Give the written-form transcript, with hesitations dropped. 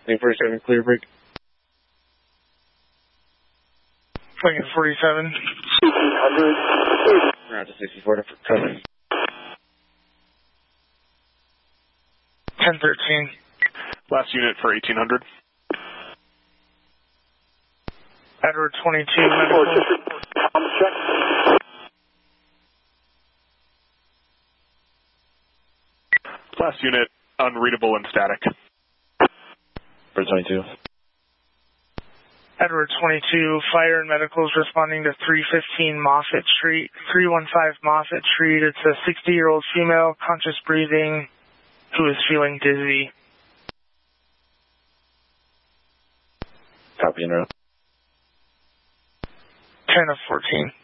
Lane 47, clear break. Lane 47. 1800. Route to 64 to cover. 1013. Last unit for 1800. Edward 22, medical. Check. Last unit, unreadable and static. For 22. Edward 22, fire and medicals responding to 315 Moffett Street, 315 Moffett Street. It's a 60-year-old female, conscious breathing, who is feeling dizzy. Copy en route. 10 of 14.